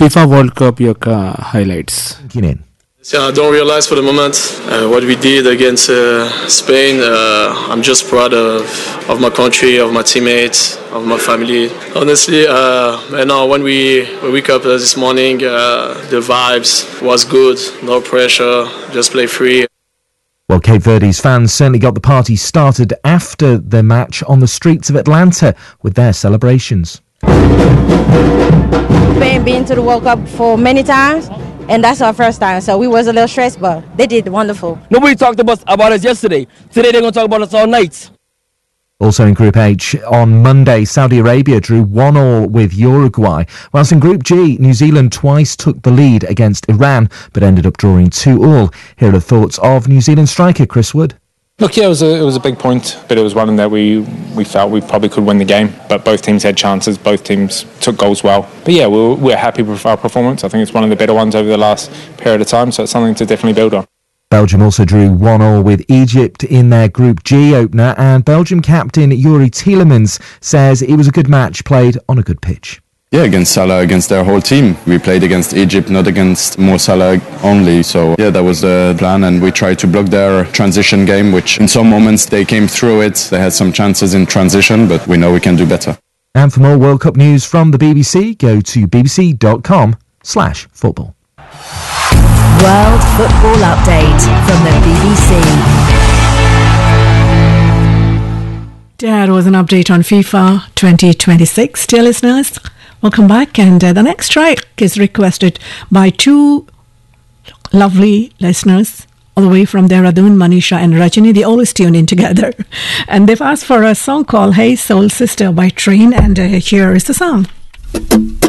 FIFA World Cup యొక్క highlights. Yeah, I don't realize for the moment what we did against Spain. I'm just proud of my country, of my teammates, of my family. Honestly, and now when we wake up this morning, the vibes was good, no pressure, just play free. Well, Cape Verde's fans certainly got the party started after the match on the streets of Atlanta with their celebrations. Spain been to the World Cup for many times, and that's our first time, so we was a little stressed, but they did wonderful. Nobody talked about us yesterday. Today they're going to talk about us all night. Also in Group H, on Monday, Saudi Arabia drew 1-1 with Uruguay, whilst in Group G, New Zealand twice took the lead against Iran, but ended up drawing 2-2. Here are the thoughts of New Zealand striker Chris Wood. Look, yeah, it was a big point, but it was one that we felt we probably could win the game. But both teams had chances, both teams took goals well. But yeah, we're happy with our performance. I think it's one of the better ones over the last period of time, so it's something to definitely build on. Belgium also drew 1-1 with Egypt in their Group G opener, and Belgium captain Yuri Tielemans says it was a good match played on a good pitch. Yeah, against Salah, against their whole team. We played against Egypt, not against Mo Salah only. So, yeah, that was the plan, and we tried to block their transition game, which in some moments they came through it. They had some chances in transition, but we know we can do better. And for more World Cup news from the BBC, go to bbc.com/football. World Football Update from the BBC. That was an update on FIFA 2026. Dear listeners, welcome back. And the next track is requested by two lovely listeners all the way from Dehradun, Manisha and Rajini. They always tune in together. And they've asked for a song called Hey Soul Sister by Train. And here is the song.